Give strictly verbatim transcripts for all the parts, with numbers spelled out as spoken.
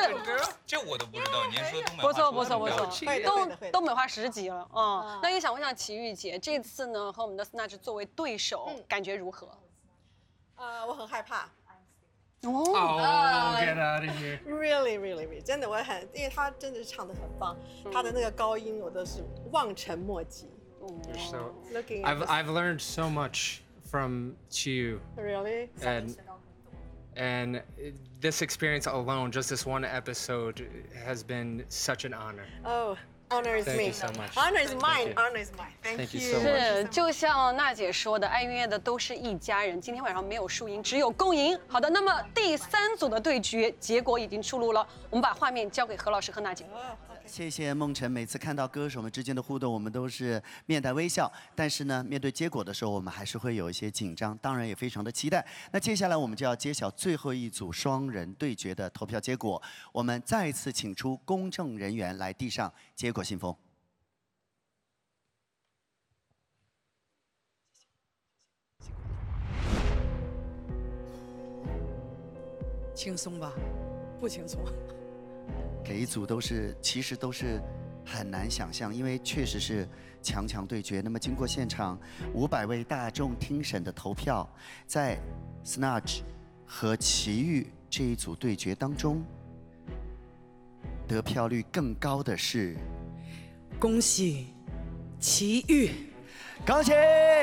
这我都不知道。您说东北不错不错不错，东东北话十级了啊。那也想问一下齐豫姐，这次呢和我们的 Snatch 作为对手，感觉如何？ 呃，我很害怕。 哦 Oh, get out of here! Really, really, really， 真的我很，因为他真的唱得很棒，他的那个高音我都是望尘莫及。 You're so. Looking I've at I've learned so much from Chiyu, really and and this experience alone, just this one episode, has been such an honor. oh. Honor is Thank me. you so much. Honor is Thank mine. you. Honor is mine. Thank Thank you you. so much. 是，就像娜姐说的，爱音乐的都是一家人。今天晚上没有输赢，只有共赢。好的，那么第三组的对决结果已经出炉了，我们把画面交给何老师和娜姐。 谢谢梦辰。每次看到歌手们之间的互动，我们都是面带微笑。但是呢，面对结果的时候，我们还是会有一些紧张，当然也非常的期待。那接下来我们就要揭晓最后一组双人对决的投票结果。我们再次请出公证人员来递上结果信封。 轻松吧？不轻松。 每一组都是，其实都是很难想象，因为确实是强强对决。那么经过现场五百位大众听审的投票，在 Snatch 和齐豫这一组对决当中，得票率更高的是， 恭喜齐豫， 恭喜！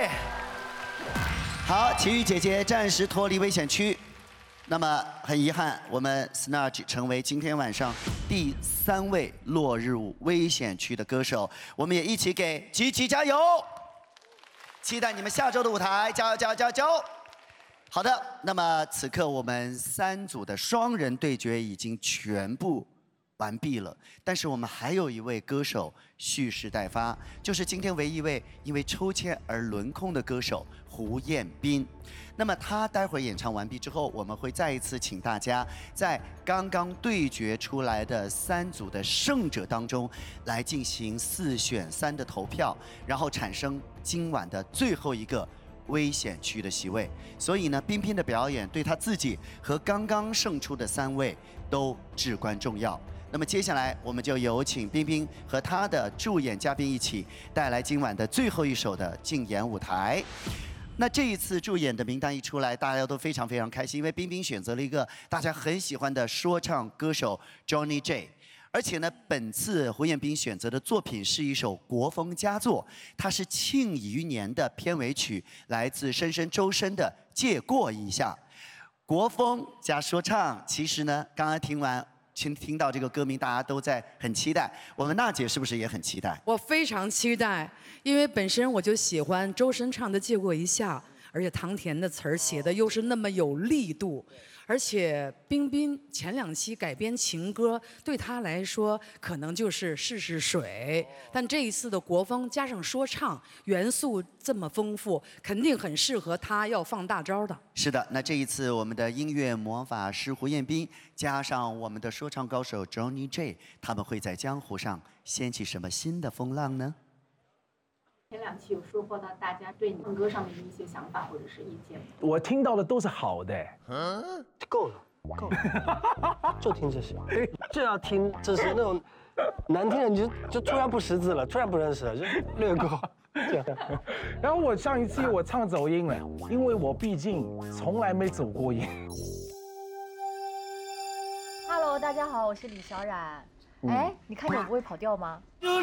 好，齐豫姐姐暂时脱离危险区。 那么很遗憾，我们 Snatch 成为今天晚上第三位落入危险区的歌手。我们也一起给琪琪加油！期待你们下周的舞台，加油加油加油加油！好的，那么此刻我们三组的双人对决已经全部完毕了，但是我们还有一位歌手蓄势待发，就是今天唯一一位因为抽签而轮空的歌手胡彦斌。 那么他待会儿演唱完毕之后，我们会再一次请大家在刚刚对决出来的三组的胜者当中，来进行四选三的投票，然后产生今晚的最后一个危险区的席位。所以呢，彬彬的表演对他自己和刚刚胜出的三位都至关重要。那么接下来，我们就有请彬彬和他的助演嘉宾一起带来今晚的最后一首的竞演舞台。 那这一次助演的名单一出来，大家都非常非常开心，因为彬彬选择了一个大家很喜欢的说唱歌手 Johnny J， 而且呢，本次胡彦斌选择的作品是一首国风佳作，它是《庆余年》的片尾曲，来自深深周深的《借过一下》，国风加说唱，其实呢，刚刚听完。 听听到这个歌名，大家都在很期待。我们娜姐是不是也很期待？ 我非常期待，因为本身我就喜欢周深唱的《借过一下》，而且唐田的词儿写的又是那么有力度，而且彬彬前两期改编情歌，对他来说可能就是试试水，但这一次的国风加上说唱元素这么丰富，肯定很适合他要放大招的。 是的，那这一次我们的音乐魔法师胡彦斌加上我们的说唱高手 Johnny J， 他们会在江湖上掀起什么新的风浪呢？ 前两期有收获到大家对你唱歌上面的一些想法或者是意见吗？ 我听到的都是好的， 嗯，够了，够了，就听这些，就要听这些那种难听的，你就就突然不识字了，突然不认识了，就略过。这样。 然后我上一期我唱走音了，因为我毕竟从来没走过音。 Hello， 大家好，我是李小冉。哎、嗯，你看着我不会跑调吗？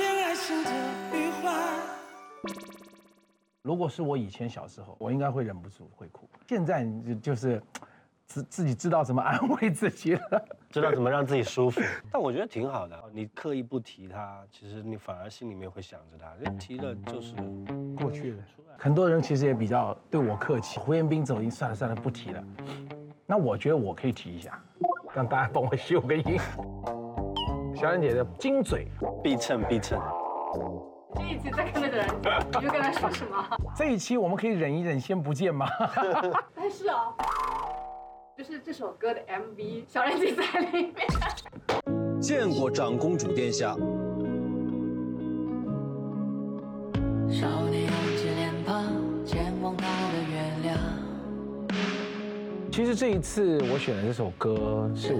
如果是我以前小时候，我应该会忍不住会哭。现在就就是自自己知道怎么安慰自己了， 知道怎么让自己舒服。但我觉得挺好的，你刻意不提它，其实你反而心里面会想着它。提了就是过去了。很多人其实也比较对我客气，胡彦斌走音，算了算了，不提了。那我觉得我可以提一下，让大家帮我修个音。小冉姐的金嘴， 必称必称。 这一期在看那个人，你就跟他说什么？ 这一期我们可以忍一忍，先不见吗？ 但是啊，就是这首歌的 M V， 小冉姐在里面。 见过长公主殿下。 少年用尽脸庞，前往那个月亮。 其实这一次我选的这首歌是